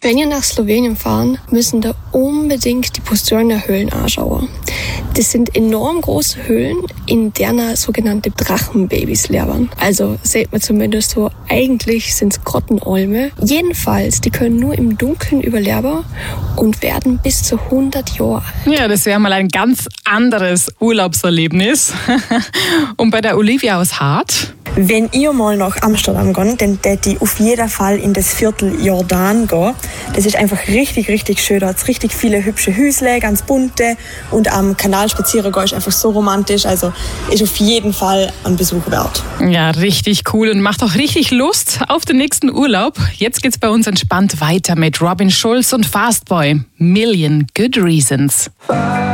Wenn ihr nach Slowenien fahren, müssen da unbedingt die Postojna Höhlen anschauen. Das sind enorm große Höhlen, in denen sogenannte Drachenbabys leben. Also sieht man zumindest so, eigentlich sind es Grottenolme. Jedenfalls, die können nur im Dunkeln überleben und werden bis zu 100 Jahre alt. Ja, das wäre mal ein ganz anderes Urlaubserlebnis. Und bei der Olivia aus Hart? Wenn ihr mal nach Amsterdam geht, dann würdet ihr auf jeden Fall in das Viertel Jordan gehen. Das ist einfach richtig, richtig schön. Da hat es richtig viele hübsche Häusle, ganz bunte. Und am Kanal spazieren gehen ist einfach so romantisch. Also ist auf jeden Fall ein Besuch wert. Ja, richtig cool und macht auch richtig Lust auf den nächsten Urlaub. Jetzt geht's bei uns entspannt weiter mit Robin Schulz und Fastboy. Million Good Reasons.